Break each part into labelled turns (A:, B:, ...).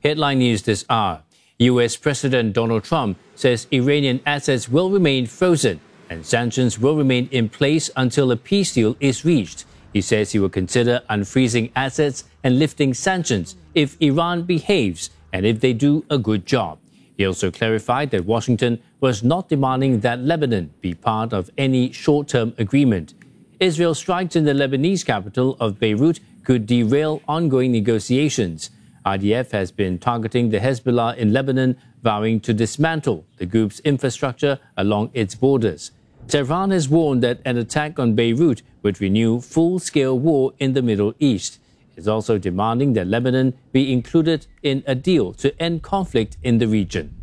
A: Headline news this hour. U.S. President Donald Trump says Iranian assets will remain frozen and sanctions will remain in place until a peace deal is reached. He says he will consider unfreezing assets and lifting sanctions if Iran behaves and if they do a good job. He also clarified that Washington was not demanding that Lebanon be part of any short-term agreement. Israel's strikes in the Lebanese capital of Beirut could derail ongoing negotiations. IDF has been targeting the Hezbollah in Lebanon, vowing to dismantle the group's infrastructure along its borders. Tehran has warned that an attack on Beirut would renew full-scale war in the Middle East. It is also demanding that Lebanon be included in a deal to end conflict in the region.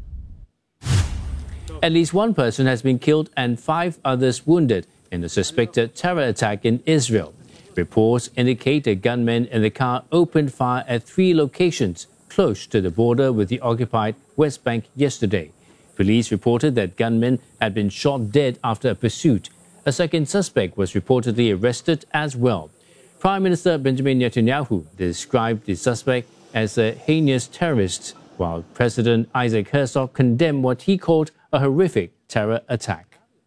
A: At least one person has been killed and 5 others wounded in a suspected terror attack in Israel. Reports indicate a gunman in the car opened fire at 3 locations close to the border with the occupied West Bank yesterday. Police reported that gunmen had been shot dead after a pursuit. A second suspect was reportedly arrested as well. Prime Minister Benjamin Netanyahu described the suspect as a heinous terrorist, while President Isaac Herzog condemned what he called a horrific terror attack.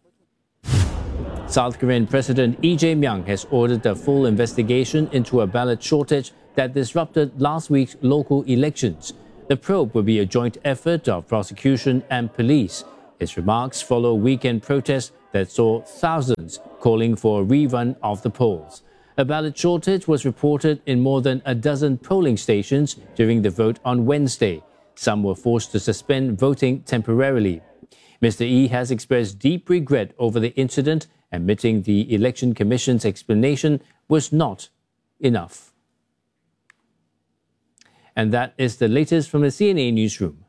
A: South Korean President Lee Jae-myung has ordered a full investigation into a ballot shortage that disrupted last week's local elections. The probe will be a joint effort of prosecution and police. His remarks follow weekend protests that saw thousands calling for a rerun of the polls. A ballot shortage was reported in more than a dozen polling stations during the vote on Wednesday. Some were forced to suspend voting temporarily. Mr. Lee has expressed deep regret over the incident, admitting the Election Commission's explanation was not enough. And that is the latest from the CNA Newsroom.